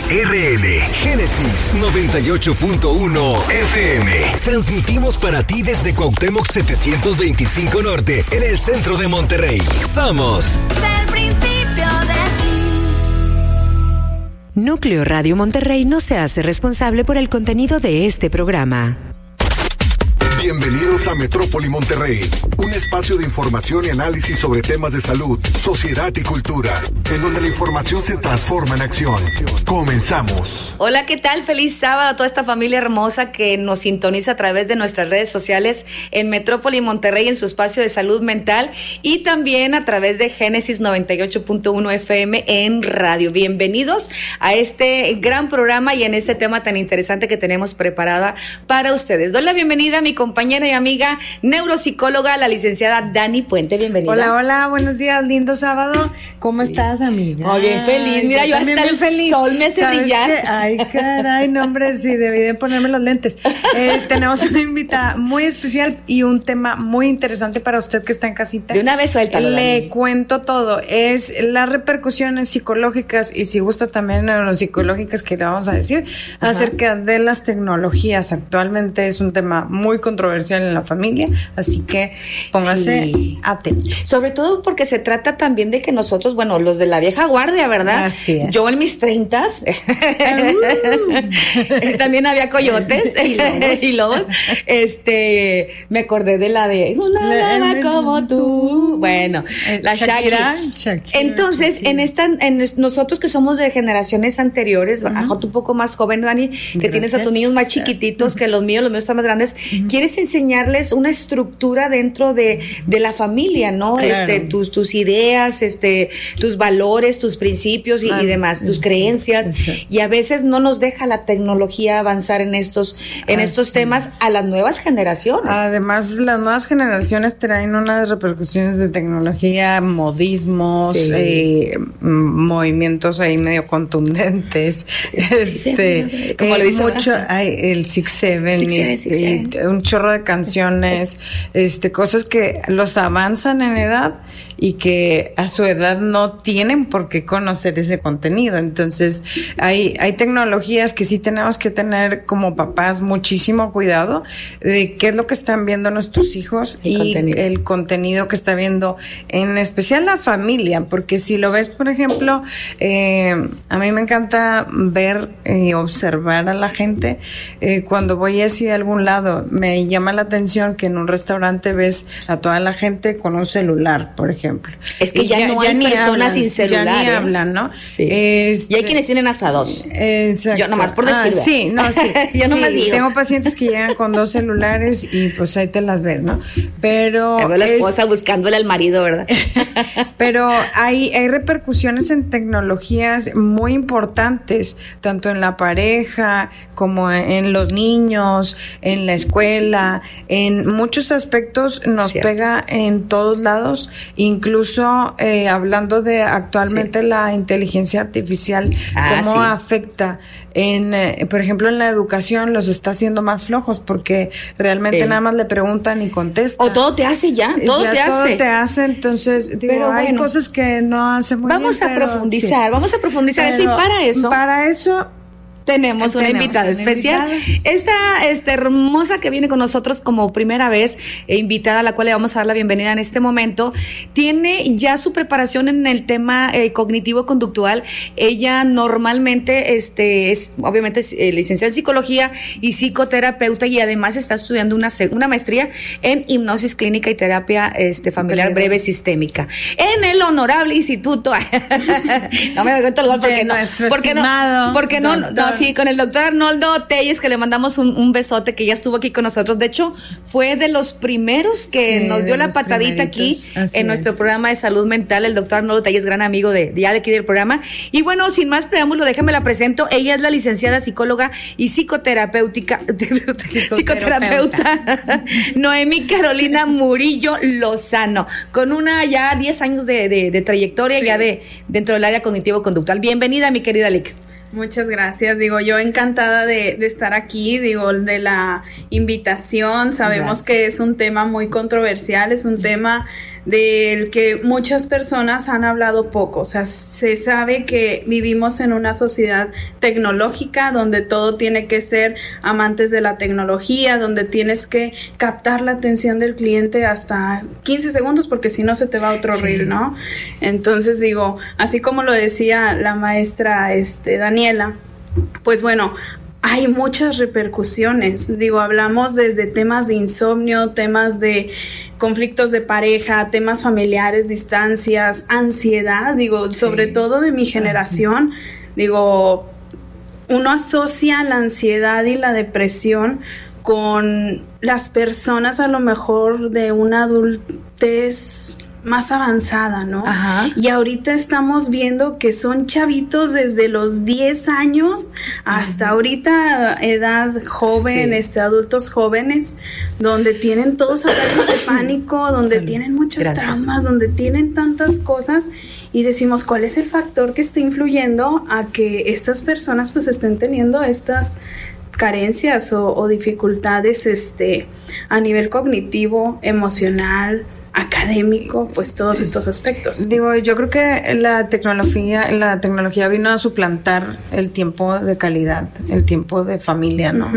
XHRL, Génesis 98.1 FM. Transmitimos para ti desde Cuauhtémoc 725 Norte, en el centro de Monterrey. Somos del principio de ti. Núcleo Radio Monterrey no se hace responsable por el contenido de este programa. Bienvenidos a Metrópoli Monterrey, un espacio de información y análisis sobre temas de salud, sociedad y cultura, en donde la información se transforma en acción. Comenzamos. Hola, ¿qué tal? Feliz sábado a toda esta familia hermosa que nos sintoniza a través de nuestras redes sociales en Metrópoli Monterrey, en su espacio de salud mental, y también a través de Génesis 98.1 FM en radio. Bienvenidos a este gran programa y en este tema tan interesante que tenemos preparada para ustedes. Doy la bienvenida a mi compañera y amiga neuropsicóloga, la licenciada Dani Puente. Bienvenida. Hola, hola, buenos días, lindo sábado. ¿Cómo estás, amiga? Oye, feliz. Mira, yo hasta el sol me hace brillar. Ay, caray, no, hombre, sí, debí de ponerme los lentes. Tenemos una invitada muy especial y un tema muy interesante para usted que está en casita. De una vez suéltalo, Le Dani. cuento todo. Es las repercusiones psicológicas y si gusta también neuropsicológicas que le vamos a decir acerca de las tecnologías. Actualmente es un tema muy controversial en la familia, así que póngase atento. Sobre todo porque se trata también de que nosotros, bueno, los de la vieja guardia, ¿verdad? Así es. Yo en mis 30s también había coyotes y lobos. Me acordé de la de una nada como tú. Bueno, la Shakira. Entonces, nosotros que somos de generaciones anteriores, a lo mejor tú un poco más joven, Dani, que tienes a tus niños más chiquititos que los míos están más grandes, quieres enseñarles una estructura dentro de la familia, ¿no? Claro. Tus ideas, tus valores, tus principios y demás, tus creencias, y a veces no nos deja la tecnología avanzar en estos temas a las nuevas generaciones. Además, las nuevas generaciones traen unas repercusiones de tecnología, modismos, movimientos ahí medio contundentes, como le dicen, mucho, el 6-7 y un chorro de canciones, cosas que los avanzan en edad y que a su edad no tienen por qué conocer ese contenido. Entonces, hay tecnologías que sí tenemos que tener como papás muchísimo cuidado de qué es lo que están viendo nuestros hijos el contenido que está viendo, en especial la familia, porque si lo ves, por ejemplo, a mí me encanta ver y observar a la gente. Cuando voy así a algún lado, me llama la atención que en un restaurante ves a toda la gente con un celular, por ejemplo. Es que ya no hay personas hablan, sin celular. Ya ni hablan, ¿no? Sí. Y hay quienes tienen hasta 2. Exacto. Yo nomás por decir. Sí. Yo nomás digo. Tengo pacientes que llegan con 2 celulares y pues ahí te las ves, ¿no? Pero la esposa buscándole al marido, ¿verdad? Pero hay repercusiones en tecnologías muy importantes, tanto en la pareja como en los niños, en la escuela, en muchos aspectos nos pega en todos lados, incluso hablando de actualmente la inteligencia artificial, cómo afecta por ejemplo, en la educación los está haciendo más flojos porque realmente nada más le preguntan y contestan. O todo te hace todo te hace. Entonces, hay cosas que no hacen muy bien. Vamos a profundizar eso, y para eso tenemos una invitada especial. Esta hermosa que viene con nosotros como primera vez, invitada, a la cual le vamos a dar la bienvenida en este momento, tiene ya su preparación en el tema cognitivo-conductual. Ella normalmente es obviamente licenciada en psicología y psicoterapeuta, y además está estudiando una maestría en hipnosis clínica y terapia familiar breve sistémica en el honorable instituto. No me cuento el gol porque no, sí, con el doctor Arnoldo Telles, que le mandamos un besote, que ya estuvo aquí con nosotros. De hecho, fue de los primeros que nos dio la patadita aquí en nuestro programa de salud mental. El doctor Arnoldo Telles, gran amigo de aquí del programa. Y bueno, sin más preámbulo, déjame la presento. Ella es la licenciada psicóloga y psicoterapeuta Noemí Carolina Murillo Lozano, con ya 10 años de trayectoria ya dentro del área cognitivo-conductual. Bienvenida, mi querida Lic. Muchas gracias, yo encantada de estar aquí, de la invitación. Sabemos que es un tema muy controversial, es un tema del que muchas personas han hablado poco. O sea, se sabe que vivimos en una sociedad tecnológica donde todo tiene que ser amantes de la tecnología, donde tienes que captar la atención del cliente hasta 15 segundos porque si no se te va otro reel, ¿no? Entonces digo, así como lo decía la maestra Daniela, pues bueno, hay muchas repercusiones. Digo, hablamos desde temas de insomnio, temas de conflictos de pareja, temas familiares, distancias, ansiedad, digo, sobre todo de mi generación. Digo, uno asocia la ansiedad y la depresión con las personas a lo mejor de una adultez más avanzada, ¿no? Ajá. Y ahorita estamos viendo que son chavitos desde los 10 años hasta ahorita edad joven, adultos jóvenes, donde tienen todos ataques de pánico, donde tienen muchos traumas, donde tienen tantas cosas, y decimos, ¿cuál es el factor que está influyendo a que estas personas pues estén teniendo estas carencias o dificultades a nivel cognitivo, emocional, académico, pues todos estos aspectos? Digo, yo creo que la tecnología vino a suplantar el tiempo de calidad, el tiempo de familia, ¿no?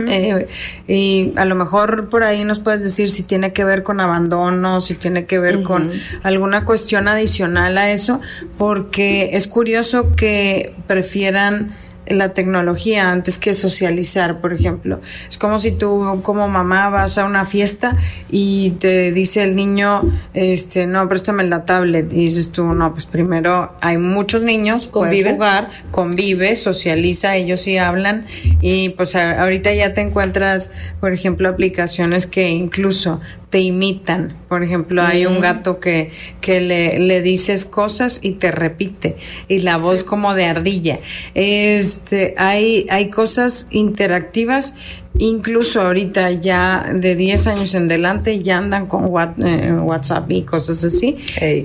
Y a lo mejor por ahí nos puedes decir si tiene que ver con abandono, si tiene que ver con alguna cuestión adicional a eso, porque es curioso que prefieran la tecnología antes que socializar, por ejemplo. Es como si tú como mamá vas a una fiesta y te dice el niño, no, préstame la tablet, y dices tú, no, pues primero hay muchos niños, puedes jugar, convive, socializa, ellos sí hablan, y pues ahorita ya te encuentras, por ejemplo, aplicaciones que incluso te imitan. Por ejemplo, hay un gato que le dices cosas y te repite, y la voz como de ardilla. Hay cosas interactivas, incluso ahorita ya de 10 años en adelante ya andan con WhatsApp y cosas así.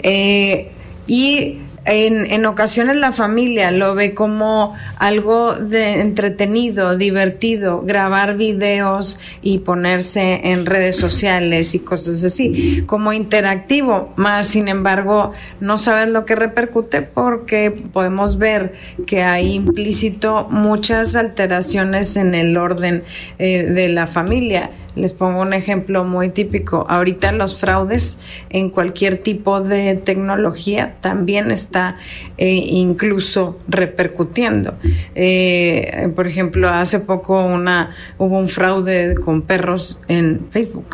Y en ocasiones la familia lo ve como algo de entretenido, divertido, grabar videos y ponerse en redes sociales y cosas así, como interactivo, más sin embargo no sabes lo que repercute, porque podemos ver que hay implícito muchas alteraciones en el orden de la familia. Les pongo un ejemplo muy típico. Ahorita los fraudes en cualquier tipo de tecnología también está incluso repercutiendo. Por ejemplo, hace poco hubo un fraude con perros en Facebook.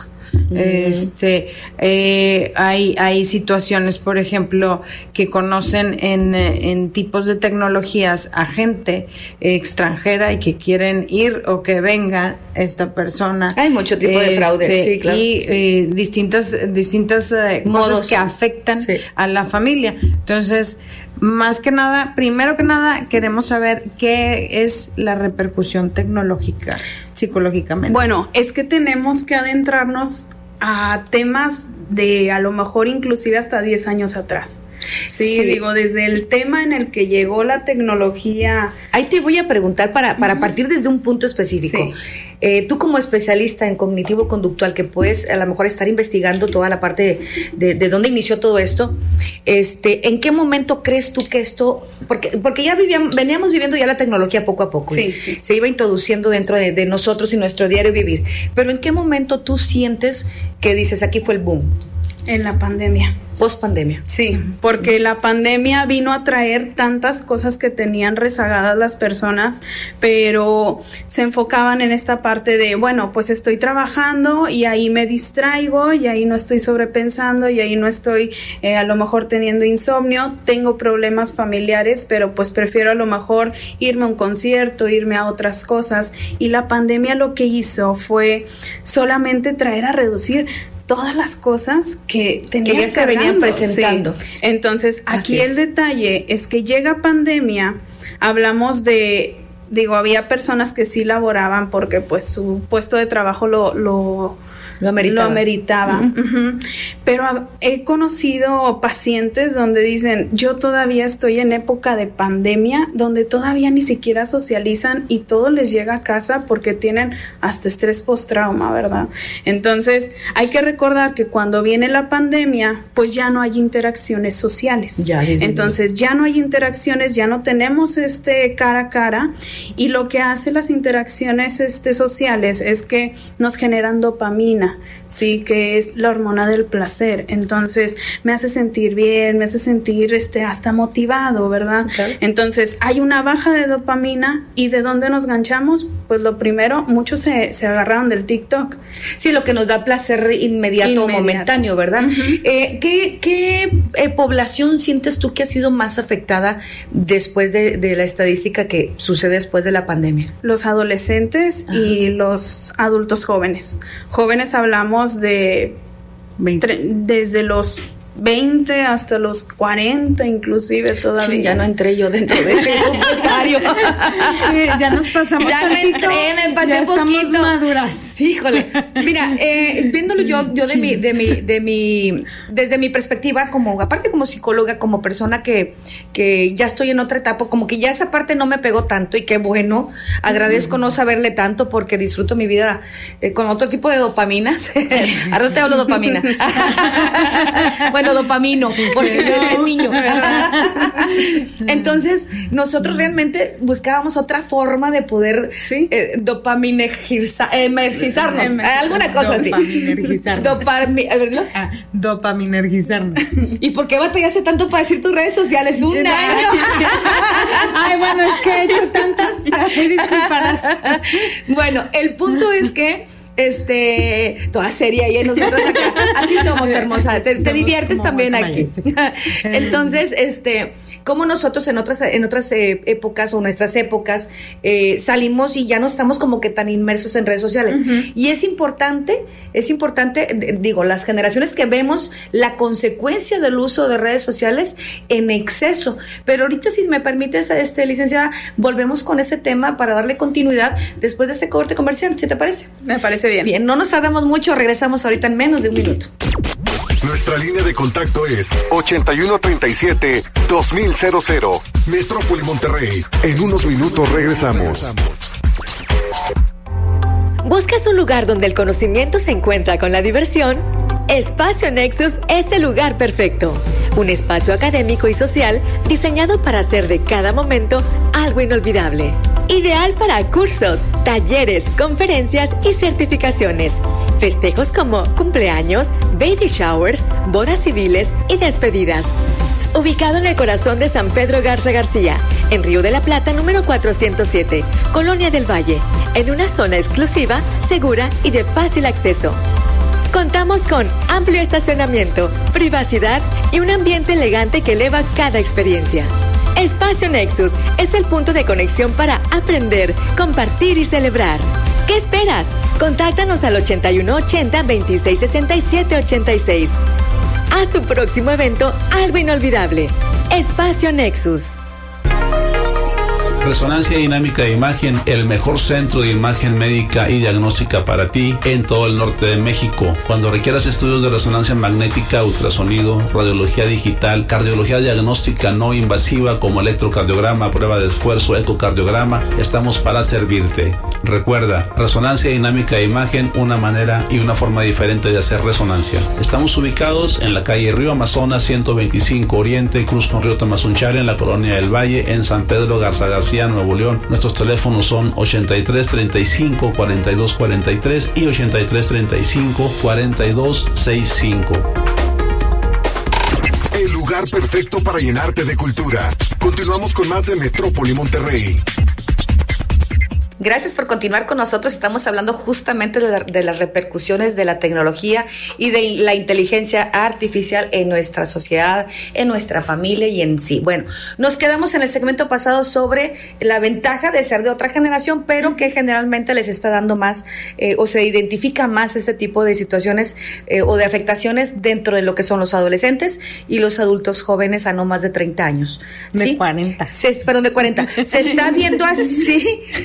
Hay situaciones, por ejemplo, que conocen en tipos de tecnologías a gente extranjera y que quieren ir o que venga esta persona. Hay mucho tipo de fraude, sí, claro. Y distintas cosas que afectan a la familia. Entonces, primero que nada, queremos saber qué es la repercusión tecnológica psicológicamente. Bueno, es que tenemos que adentrarnos a temas de a lo mejor inclusive hasta 10 años atrás. Sí, digo, desde el tema en el que llegó la tecnología. Ahí te voy a preguntar para partir desde un punto específico. Sí. Tú como especialista en cognitivo-conductual, que puedes a lo mejor estar investigando toda la parte de dónde inició todo esto, ¿en qué momento crees tú que esto, porque ya veníamos viviendo ya la tecnología poco a poco, se iba introduciendo dentro de nosotros y nuestro diario vivir, pero ¿en qué momento tú sientes que dices aquí fue el boom? En la pandemia. Post-pandemia. Sí, porque la pandemia vino a traer tantas cosas que tenían rezagadas las personas, pero se enfocaban en esta parte de, bueno, pues estoy trabajando y ahí me distraigo y ahí no estoy sobrepensando y ahí no estoy a lo mejor teniendo insomnio, tengo problemas familiares, pero pues prefiero a lo mejor irme a un concierto, irme a otras cosas, y la pandemia lo que hizo fue solamente traer a reducir todas las cosas que tenías que se venían presentando. Sí. Entonces, aquí el detalle es que llega pandemia, hablamos de, había personas que sí laboraban porque pues su puesto de trabajo lo lo ameritaba. Uh-huh. Pero he conocido pacientes donde dicen, yo todavía estoy en época de pandemia, donde todavía ni siquiera socializan y todo les llega a casa porque tienen hasta estrés postrauma, ¿verdad? Entonces, hay que recordar que cuando viene la pandemia, pues ya no hay interacciones sociales. Entonces, ya no hay interacciones, ya no tenemos cara a cara, y lo que hace las interacciones sociales es que nos generan dopamina, sí, que es la hormona del placer. Entonces, me hace sentir bien, me hace sentir hasta motivado, ¿verdad? Sí, claro. Entonces, hay una baja de dopamina, ¿y de dónde nos ganchamos? Pues lo primero, muchos se agarraron del TikTok. Sí, lo que nos da placer inmediato. Momentáneo, ¿verdad? Uh-huh. ¿Qué población sientes tú que ha sido más afectada después de la estadística que sucede después de la pandemia? Los adolescentes y los adultos jóvenes. Jóvenes hablamos de 20. Desde los 20 hasta los 40 inclusive todavía. Sí, ya no entré yo dentro de ese comentario. Ya nos pasamos ya tantito, me pasé ya un poquito. Estamos maduras. Híjole. Mira, viéndolo yo desde mi perspectiva, aparte como psicóloga, como persona que ya estoy en otra etapa, como que ya esa parte no me pegó tanto, y qué bueno, agradezco no saberle tanto porque disfruto mi vida con otro tipo de dopaminas. Ahora te hablo dopamina. Bueno, dopamino, porque es el niño. Entonces, nosotros realmente buscábamos otra forma de poder dopaminergizarnos, alguna cosa así. Dopaminergizarnos. ¿Y por qué batallaste tanto para decir tus redes sociales? Un año. Ay, bueno, es que he hecho tantas. Disculparás. Bueno, el punto es que toda seria y nosotros acá, así somos hermosas, te diviertes también aquí. Entonces, como nosotros en otras épocas o nuestras épocas salimos y ya no estamos como que tan inmersos en redes sociales. Uh-huh. Y es importante, digo, las generaciones que vemos la consecuencia del uso de redes sociales en exceso. Pero ahorita, si me permites, licenciada, volvemos con ese tema para darle continuidad después de este corte comercial, ¿sí te parece? Me parece bien. Bien, no nos tardamos mucho, regresamos ahorita en menos de un minuto. Nuestra línea de contacto es 8137-2000. Metrópoli Monterrey. En unos minutos regresamos. ¿Buscas un lugar donde el conocimiento se encuentra con la diversión? Espacio Nexus es el lugar perfecto. Un espacio académico y social diseñado para hacer de cada momento algo inolvidable. Ideal para cursos, talleres, conferencias y certificaciones. Festejos como cumpleaños, baby showers, bodas civiles y despedidas. Ubicado en el corazón de San Pedro Garza García, en Río de la Plata número 407, Colonia del Valle, en una zona exclusiva, segura y de fácil acceso. Contamos con amplio estacionamiento, privacidad y un ambiente elegante que eleva cada experiencia. Espacio Nexus es el punto de conexión para aprender, compartir y celebrar. ¿Qué esperas? Contáctanos al 8180-2667-86. Haz tu próximo evento algo inolvidable. Espacio Nexus. Resonancia Dinámica de Imagen, el mejor centro de imagen médica y diagnóstica para ti en todo el norte de México. Cuando requieras estudios de resonancia magnética, ultrasonido, radiología digital, cardiología diagnóstica no invasiva como electrocardiograma, prueba de esfuerzo, ecocardiograma, estamos para servirte. Recuerda, Resonancia Dinámica de Imagen, una manera y una forma diferente de hacer resonancia. Estamos ubicados en la calle Río Amazonas 125 Oriente, Cruz con Río Tamazunchale, en la Colonia del Valle, en San Pedro Garza García, Nuevo León. Nuestros teléfonos son 83 35 42 43 y 83 35 42 65. El lugar perfecto para llenarte de cultura. Continuamos con más de Metrópoli Monterrey. Gracias por continuar con nosotros. Estamos hablando justamente de las repercusiones de la tecnología y de la inteligencia artificial en nuestra sociedad, en nuestra familia y en sí. Bueno, nos quedamos en el segmento pasado sobre la ventaja de ser de otra generación, pero que generalmente les está dando más o se identifica más este tipo de situaciones o de afectaciones dentro de lo que son los adolescentes y los adultos jóvenes a no más de 30 años. De ¿sí? 40. Perdón, de 40. Se está viendo así, se está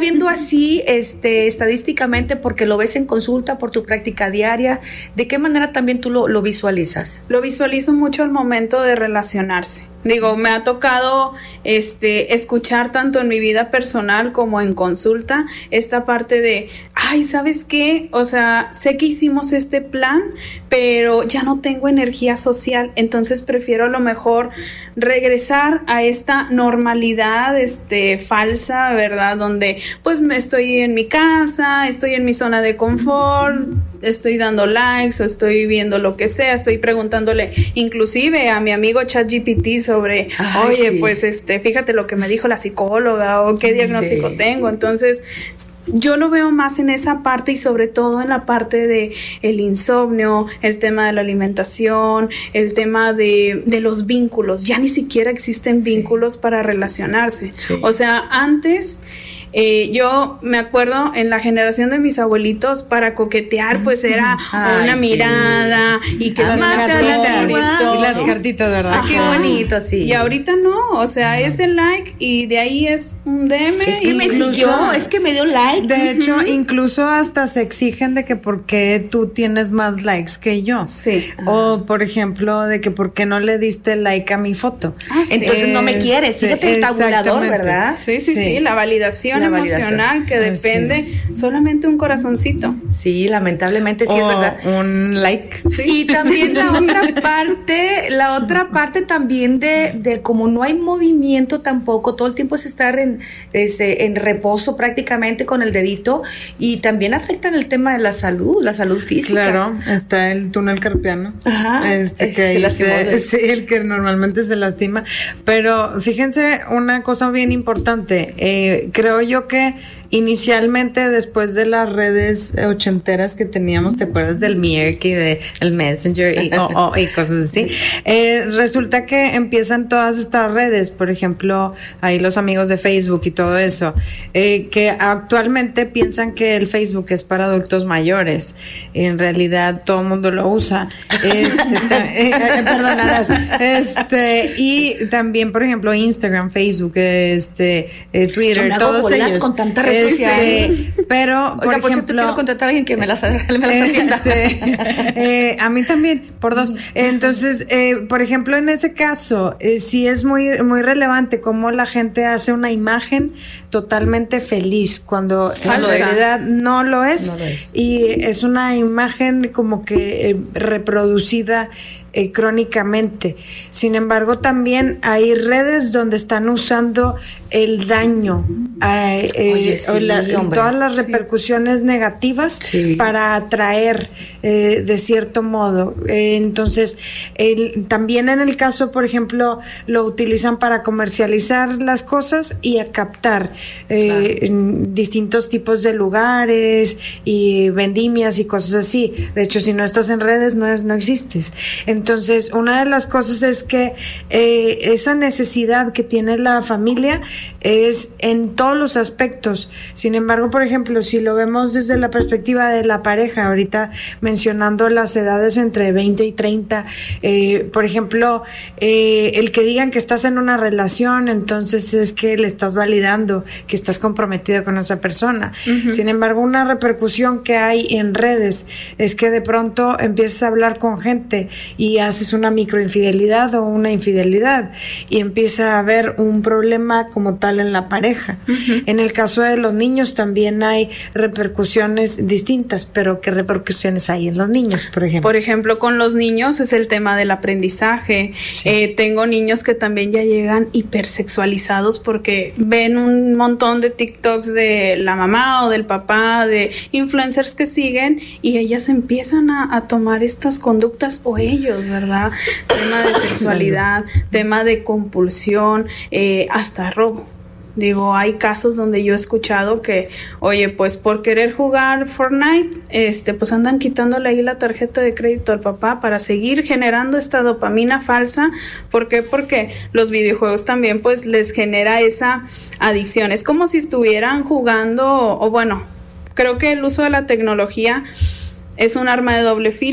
viendo así, estadísticamente, porque lo ves en consulta, por tu práctica diaria, ¿de qué manera también tú lo visualizas? Lo visualizo mucho al momento de relacionarse. Digo, me ha tocado escuchar tanto en mi vida personal como en consulta esta parte de, ay, ¿sabes qué? O sea, sé que hicimos este plan, pero ya no tengo energía social, entonces prefiero a lo mejor regresar a esta normalidad falsa, ¿verdad? Donde pues me estoy en mi casa, estoy en mi zona de confort, estoy dando likes o estoy viendo lo que sea, estoy preguntándole inclusive a mi amigo ChatGPT sobre, oye, sí, pues fíjate lo que me dijo la psicóloga o qué diagnóstico tengo. Entonces, yo lo veo más en esa parte y sobre todo en la parte de el insomnio, el tema de la alimentación, el tema de los vínculos. Ya ni siquiera existen vínculos para relacionarse. Sí. O sea, antes... yo me acuerdo en la generación de mis abuelitos, para coquetear pues era una mirada y que las cartitas, ¿verdad? Qué bonito, sí. Y ahorita no, o sea, es el like y de ahí es un DM. Es que me siguió, es que me dio like. De hecho, incluso hasta se exigen de que por qué tú tienes más likes que yo. Sí. O, por ejemplo, de que por qué no le diste like a mi foto. Sí. Entonces no me quieres. Fíjate el tabulador, ¿verdad? Sí, la validación emocional que depende solamente un corazoncito. Sí, lamentablemente sí, es verdad. Un like. Sí. Y también la otra parte también de como no hay movimiento tampoco, todo el tiempo es estar en reposo prácticamente con el dedito, y también afectan el tema de la salud física. Claro, está el túnel carpiano. Ajá. Sí, el que normalmente se lastima. Pero fíjense una cosa bien importante. Creo yo que inicialmente, después de las redes ochenteras que teníamos, ¿te acuerdas del Mirk y del Messenger y cosas así? Resulta que empiezan todas estas redes, por ejemplo, ahí los amigos de Facebook y todo eso, que actualmente piensan que el Facebook es para adultos mayores. En realidad todo el mundo lo usa. Perdonarás. Y también, por ejemplo, Instagram, Facebook, Twitter, todos ellos. Con tanta red social. Pero, por ejemplo, quiero contratar a alguien que me las atienda. A mí también, por dos. Entonces, por ejemplo, en ese caso, sí es muy, muy relevante cómo la gente hace una imagen totalmente feliz cuando en realidad no lo es. Y es una imagen como que reproducida crónicamente. Sin embargo, también hay redes donde están usando el daño, todas las repercusiones negativas para atraer de cierto modo. Entonces, también en el caso, por ejemplo, lo utilizan para comercializar las cosas y a captar distintos tipos de lugares y vendimias y cosas así. De hecho, si no estás en redes, no existes. Entonces, una de las cosas es que esa necesidad que tiene la familia es en todos los aspectos. Sin embargo, por ejemplo, si lo vemos desde la perspectiva de la pareja, ahorita mencionando las edades entre 20 y 30, por ejemplo, el que digan que estás en una relación, entonces es que le estás validando que estás comprometido con esa persona. Sin embargo, una repercusión que hay en redes es que de pronto empiezas a hablar con gente y haces una microinfidelidad o una infidelidad y empieza a haber un problema como tal en la pareja. En el caso de los niños también hay repercusiones distintas, pero ¿qué repercusiones hay en los niños, por ejemplo? Por ejemplo, con los niños es el tema del aprendizaje. Tengo niños que también ya llegan hipersexualizados porque ven un montón de TikToks de la mamá o del papá, de influencers que siguen, y ellas empiezan a tomar estas conductas, o ellos, ¿verdad? Tema de sexualidad, tema de compulsión, hasta robo. Digo, hay casos donde yo he escuchado que, oye, pues por querer jugar Fortnite, pues andan quitándole ahí la tarjeta de crédito al papá para seguir generando esta dopamina falsa. ¿Por qué? Porque los videojuegos también pues les genera esa adicción. Es como si estuvieran jugando, o bueno, creo que el uso de la tecnología es un arma de doble filo,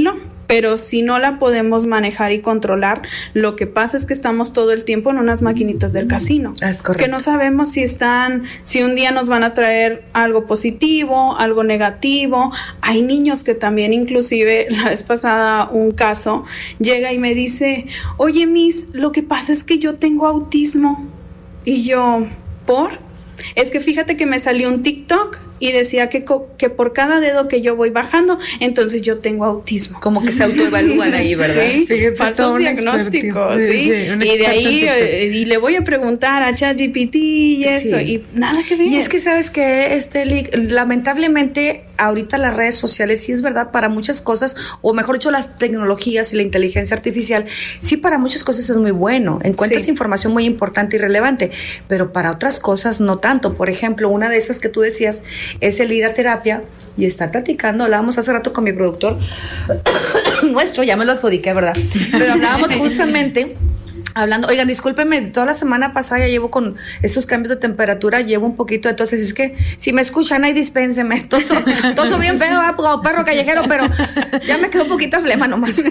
pero si no la podemos manejar y controlar, lo que pasa es que estamos todo el tiempo en unas maquinitas del casino. Es correcto. Que no sabemos si un día nos van a traer algo positivo, algo negativo. Hay niños que también, inclusive, la vez pasada un caso, llega y me dice, oye, Miss, lo que pasa es que yo tengo autismo. Y yo, ¿por? Es que fíjate que me salió un TikTok y decía que por cada dedo que yo voy bajando, entonces yo tengo autismo. Como que se autoevalúan ahí, ¿verdad? Sí, falsos diagnósticos, sí. Y de ahí, y le voy a preguntar a ChatGPT y esto, y nada que ver. Y es que, ¿sabes qué, lamentablemente, ahorita las redes sociales, sí es verdad, para muchas cosas, o mejor dicho, las tecnologías y la inteligencia artificial, sí para muchas cosas es muy bueno. Encuentras información muy importante y relevante, pero para otras cosas no tanto. Por ejemplo, una de esas que tú decías es el ir a terapia y estar platicando. Hablábamos hace rato con mi productor nuestro, ya me lo adjudiqué, ¿verdad? Pero hablábamos justamente hablando, oigan, discúlpenme, toda la semana pasada ya llevo con estos cambios de temperatura, llevo un poquito, entonces es que si me escuchan ahí dispénsenme, toso bien feo, como perro callejero, pero ya me quedó un poquito flema nomás.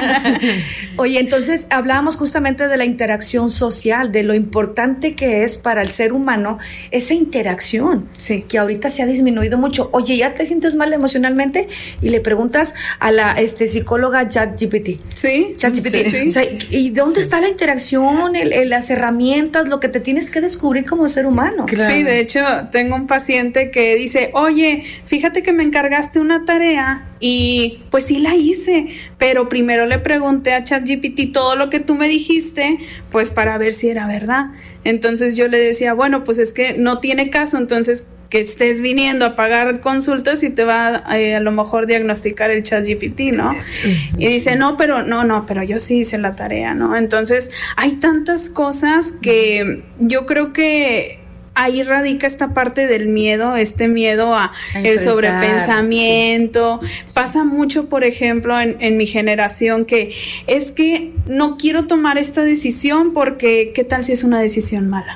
Oye, entonces hablábamos justamente de la interacción social, de lo importante que es para el ser humano esa interacción, sí, que ahorita se ha disminuido mucho. Oye, ¿ya te sientes mal emocionalmente? Y le preguntas a la psicóloga ChatGPT. Sí, ChatGPT. Sí. O sea, ¿y dónde está la interacción? Las herramientas, lo que te tienes que descubrir como ser humano. Claro. Sí, de hecho, tengo un paciente que dice, oye, fíjate que me encargaste una tarea y pues sí la hice, pero primero le pregunté a ChatGPT todo lo que tú me dijiste, pues para ver si era verdad. Entonces yo le decía, bueno, pues es que no tiene caso, entonces que estés viniendo a pagar consultas y te va a lo mejor diagnosticar el ChatGPT, ¿no? Y dice, pero yo sí hice la tarea, ¿no? Entonces, hay tantas cosas que yo creo que ahí radica esta parte del miedo, este miedo a el sobrepensamiento. Sí. Pasa mucho, por ejemplo, en mi generación, que es que no quiero tomar esta decisión porque ¿qué tal si es una decisión mala?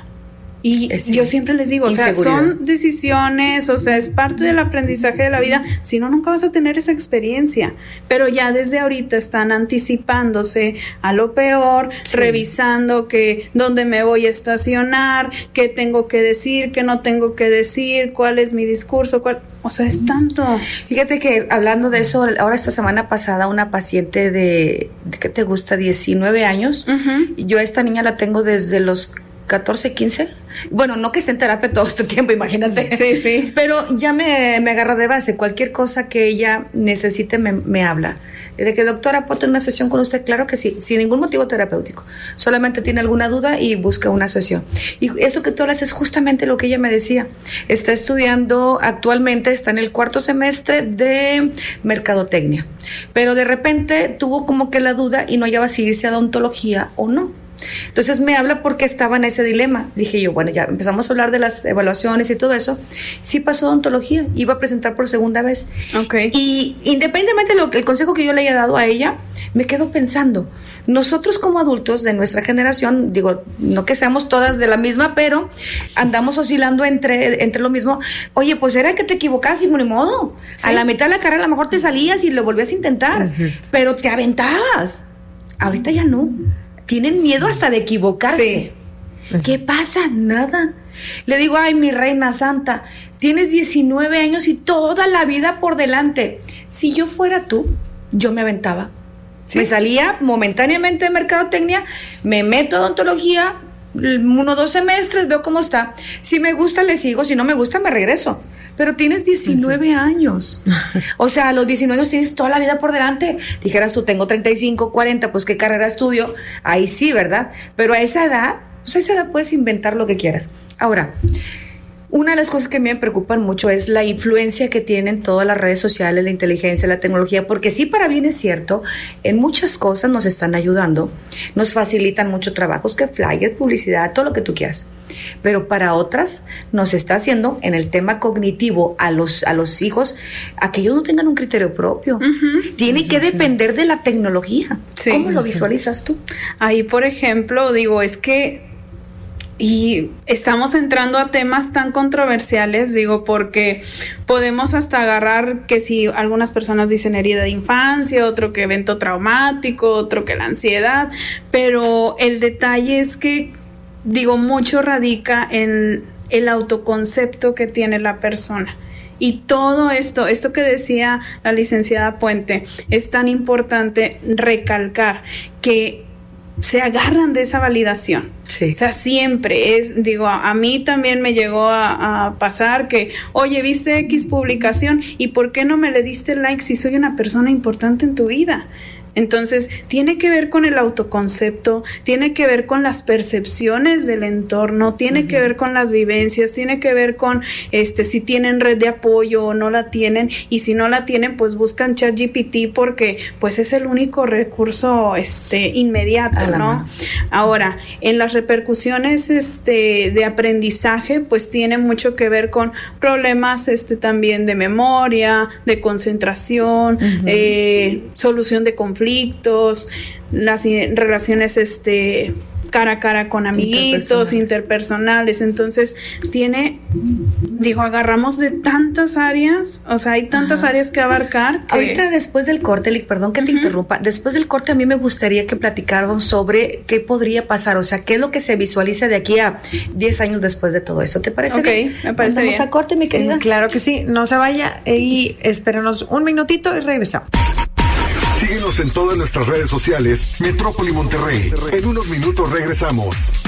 Y yo siempre les digo, o sea, son decisiones, o sea, es parte del aprendizaje de la vida, si no, nunca vas a tener esa experiencia, pero ya desde ahorita están anticipándose a lo peor, revisando que dónde me voy a estacionar, qué tengo que decir, qué no tengo que decir, cuál es mi discurso, o sea, es tanto. Fíjate que hablando de eso, ahora esta semana pasada una paciente de ¿qué te gusta? 19 años, yo a esta niña la tengo desde los 14, 15. Bueno, no que esté en terapia todo este tiempo, imagínate. Sí. Pero ya me agarra de base. Cualquier cosa que ella necesite me habla. De que, doctora, ¿puedo tener una sesión con usted? Claro que sí, sin ningún motivo terapéutico. Solamente tiene alguna duda y busca una sesión. Y eso que tú hablas es justamente lo que ella me decía. Está estudiando actualmente, está en el 4º semestre de mercadotecnia. Pero de repente tuvo como que la duda y no hallaba si irse a odontología o no. Entonces me habla porque estaba en ese dilema. Dije yo, bueno, ya empezamos a hablar de las evaluaciones y todo eso. Sí pasó odontología, iba a presentar por segunda vez. Okay. Y independientemente el consejo que yo le haya dado a ella, me quedo pensando, nosotros como adultos de nuestra generación, digo, no que seamos todas de la misma, pero andamos oscilando entre lo mismo. Oye, pues era que te equivocabas y ni modo. ¿Sí? A la mitad de la carrera a lo mejor te salías y lo volvías a intentar, pero te aventabas. Ahorita ya no. Tienen miedo hasta de equivocarse. Sí. ¿Qué pasa? Nada. Le digo, ay, mi reina santa, tienes 19 años y toda la vida por delante. Si yo fuera tú, yo me aventaba. Sí. Me salía momentáneamente de mercadotecnia, me meto a odontología, 1 o 2 semestres, veo cómo está. Si me gusta, le sigo. Si no me gusta, me regreso. Pero tienes 19 años. O sea, a los 19 años tienes toda la vida por delante. Dijeras tú, tengo 35, 40, pues ¿qué carrera estudio? Ahí sí, ¿verdad? Pero a esa edad, pues a esa edad puedes inventar lo que quieras. Ahora, una de las cosas que a mí me preocupan mucho es la influencia que tienen todas las redes sociales, la inteligencia, la tecnología, porque sí, para bien es cierto, en muchas cosas nos están ayudando, nos facilitan mucho trabajos, que flyers, publicidad, todo lo que tú quieras. Pero para otras nos está haciendo, en el tema cognitivo, a los hijos, a que ellos no tengan un criterio propio. Tiene que depender de la tecnología. ¿Cómo lo visualizas tú? Ahí, por ejemplo, digo, es que Y estamos entrando a temas tan controversiales, digo, porque podemos hasta agarrar que si algunas personas dicen herida de infancia, otro que evento traumático, otro que la ansiedad, pero el detalle es que, digo, mucho radica en el autoconcepto que tiene la persona. Y todo esto que decía la licenciada Puente, es tan importante recalcar que se agarran de esa validación. Sí. O sea, siempre es, digo, a mí también me llegó a pasar que, oye, viste X publicación y ¿por qué no me le diste like si soy una persona importante en tu vida? Entonces, tiene que ver con el autoconcepto, tiene que ver con las percepciones del entorno, tiene que ver con las vivencias, tiene que ver con si tienen red de apoyo o no la tienen, y si no la tienen, pues buscan ChatGPT porque pues es el único recurso inmediato, ¿no? Ahora, en las repercusiones de aprendizaje, pues tiene mucho que ver con problemas también de memoria, de concentración, solución de conflictos, las relaciones cara a cara con amiguitos, interpersonales. Entonces agarramos de tantas áreas, o sea, hay tantas áreas que abarcar. Ahorita después del corte, Lic, perdón que te interrumpa, después del corte a mí me gustaría que platicáramos sobre qué podría pasar, o sea, qué es lo que se visualiza de aquí a 10 años después de todo eso. ¿Te parece bien? Me parece bien. ¿Vamos a corte, mi querida? Claro que sí, no se vaya y espérenos un minutito y regresamos. Síguenos en todas nuestras redes sociales, Metrópoli Monterrey. En unos minutos regresamos.